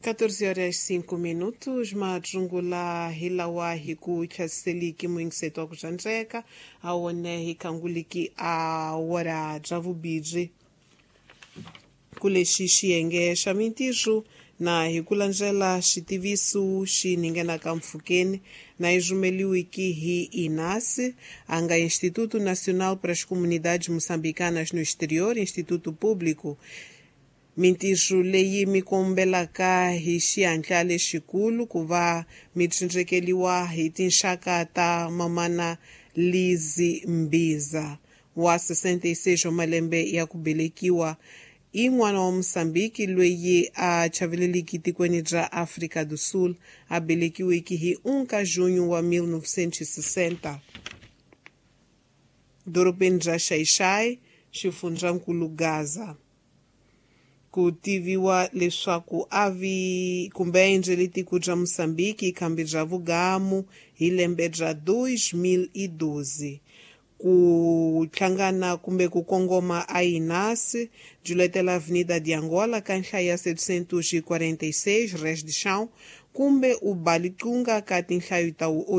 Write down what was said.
14 horas 5 minutos, majungula hilawahi kuchaseliki mwingseto kuchandreka aone hikanguliki awara javubiji kule shishienge shamintishu na hikulanjela shitivisu shiningena kamfukeni na ijumeli wiki hi inasi anga Instituto Nacional para as Comunidades Moçambicanas no Exterior, Instituto Público mintishu leyi mikombelaka hishiantlale shikulu kuva mitshindrekeliwa hitinshaka ta mamana Lizi Mbiza wa 66 malembe ya kubelekiwa in'wana wa Moçambique lweyi a chaveleliki tikweni dra África do Sul abelekiwe ikihi 1 junho wa 1960 doropeni dra Xai-Xai xifundrankulu Gaza kutiviwa leswaku avi kumbe enjelitiku dra Moçambique ikambi dra vugamu hilembe dra 2012 kutlangana kumbe kukongoma ainasi juletela Avenida de Angola kanhla ya 746 res de chão kumbe ubalitunga kati nhlayo ta